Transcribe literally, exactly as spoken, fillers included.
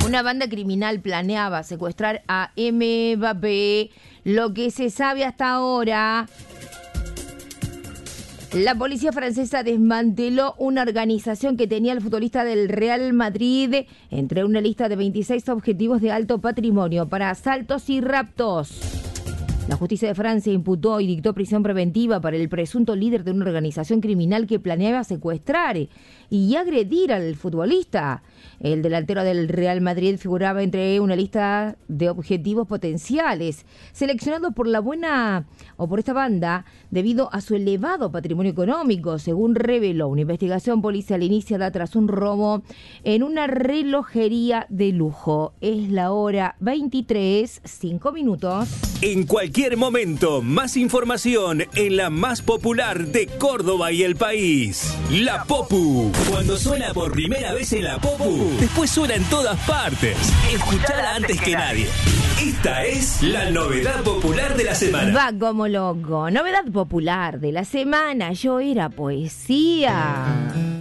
Una banda criminal planeaba secuestrar a Mbappé. Lo que se sabe hasta ahora... La policía francesa desmanteló una organización que tenía al futbolista del Real Madrid entre una lista de veintiséis objetivos de alto patrimonio para asaltos y raptos. La justicia de Francia imputó y dictó prisión preventiva para el presunto líder de una organización criminal que planeaba secuestrar y agredir al futbolista. El delantero del Real Madrid figuraba entre una lista de objetivos potenciales, seleccionados por la buena o por esta banda debido a su elevado patrimonio económico, según reveló una investigación policial iniciada tras un robo en una relojería de lujo. Es la hora veintitrés, cinco minutos. En cualquier momento, más información en la más popular de Córdoba y el país. La Popu. Cuando suena por primera vez en La Popu, después suena en todas partes. Escuchala antes que nadie. Esta es la novedad popular de la semana. Va como loco. Novedad popular de la semana. Yo era poesía.